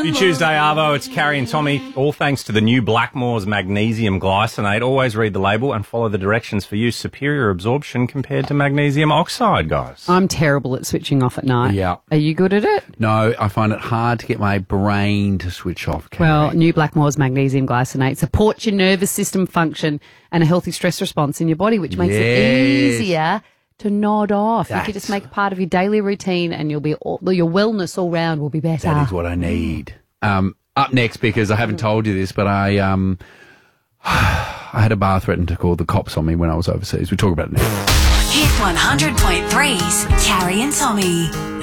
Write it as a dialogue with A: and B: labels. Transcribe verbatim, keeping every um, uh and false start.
A: Happy Tuesday, Arvo. It's Carrie and Tommy. All thanks to the new Blackmores Magnesium Glycinate. Always read the label and follow the directions for use. Superior absorption compared to magnesium oxide, guys.
B: I'm terrible at switching off at night.
C: Yeah.
B: Are you good at it?
C: No, I find it hard to get my brain to switch off. Carrie.
B: Well, new Blackmores Magnesium Glycinate supports your nervous system function and a healthy stress response in your body, which makes
C: Yes.
B: it easier to nod off. You
C: That's-
B: can just make it part of your daily routine and you'll be all, your wellness all round will be better.
C: That is what I need. Um, up next, because I haven't told you this, but I um, I had a bar threaten to call the cops on me when I was overseas. We talk about it next.
D: Hit one hundred point three's Carrie and Tommy.